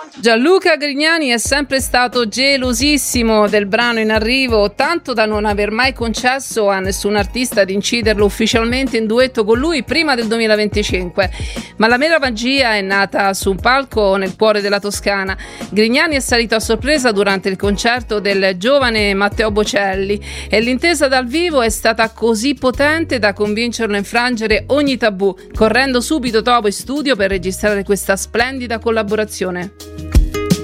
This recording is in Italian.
Gianluca Grignani è sempre stato gelosissimo del brano in arrivo, tanto da non aver mai concesso a nessun artista di inciderlo ufficialmente in duetto con lui prima del 2025. Ma la vera magia è nata su un palco nel cuore della Toscana. Grignani è salito a sorpresa durante il concerto del giovane Matteo Bocelli e l'intesa dal vivo è stata così potente da convincerlo a infrangere ogni tabù, correndo subito dopo in studio per registrare questa splendida collaborazione.